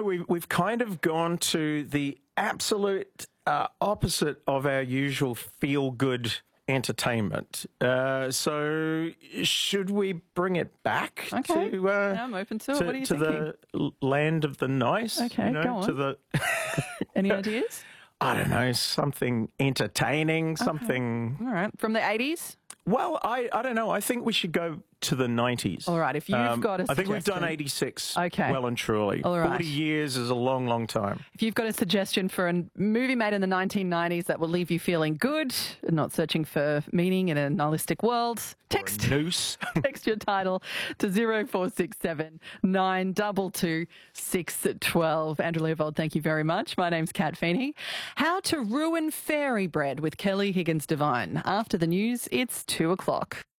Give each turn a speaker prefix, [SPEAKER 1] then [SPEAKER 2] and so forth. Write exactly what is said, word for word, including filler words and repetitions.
[SPEAKER 1] know, we've, we've kind of gone to the absolute uh, opposite of our usual feel-good entertainment. Uh, so should we bring it back
[SPEAKER 2] Okay.
[SPEAKER 1] to, uh,
[SPEAKER 2] I'm open to it.
[SPEAKER 1] to,
[SPEAKER 2] What are you
[SPEAKER 1] to
[SPEAKER 2] thinking?
[SPEAKER 1] the l- land of the nice?
[SPEAKER 2] Okay,
[SPEAKER 1] you know,
[SPEAKER 2] go on.
[SPEAKER 1] To the,
[SPEAKER 2] Any ideas?
[SPEAKER 1] I don't know, something entertaining, something...
[SPEAKER 2] All right. From the eighties?
[SPEAKER 1] Well, I, I don't know. I think we should go to the nineties.
[SPEAKER 2] All right, if you've got a
[SPEAKER 1] I think we've done
[SPEAKER 2] suggestion.
[SPEAKER 1] eighty-six
[SPEAKER 2] Okay.
[SPEAKER 1] well and truly.
[SPEAKER 2] All right.
[SPEAKER 1] forty years is a long, long time.
[SPEAKER 2] If you've got a suggestion for a movie made in the nineteen nineties that will leave you feeling good and not searching for meaning in a nihilistic world, text,
[SPEAKER 1] Noose.
[SPEAKER 2] text your title to zero four six seven nine two two six one two. Andrew Leopold, thank you very much. My name's Kat Feeney. How to ruin fairy bread with Kelly Higgins Devine. After the news, it's two o'clock.